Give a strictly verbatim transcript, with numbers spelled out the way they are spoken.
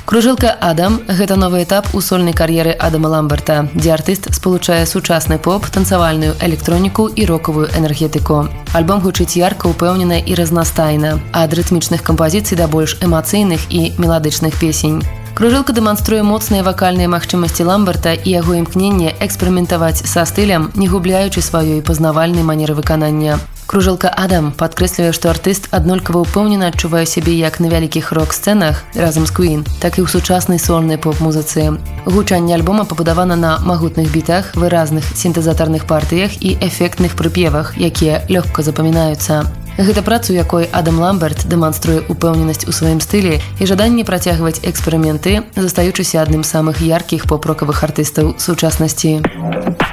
Кружэлка «Адам» – гэта новы этап у сольнай кар'еры Адама Ламберта, дзе артыст спалучае сучасны поп, танцавальную электроніку і рокавую энергетыку. Альбом гучыць ярка, упэўнена і разнастайна, ад рытмічных кампазіцый да больш эмацыйных і меладычных песень. Кружэлка дэманструе моцныя вакальныя магчымасці Ламберта і яго імкненне эксперыментаваць са стылем, не губляючы сваёй пазнавальнай манеры выканання. Кружэлка «Адам» падкрэслівае, што артыст аднолькава ўпэўнена адчувае сябе як на вялікіх рок-сцэнах разам з Queen, так і ў сучаснай сольнай поп-музыцы. Гучанне альбома пабудавана на магутных бітах, выразных сінтэзатарных партыях і эфектных прыпевах, якія лёгка запамінаюцца. Гэта праца, у якой Адам Ламберт дэманструе упэўненасць у сваім стылі і жаданне працягваць эксперыменты, застаючыся адным з самых яркіх поп-рокавых артыстаў сучаснасці.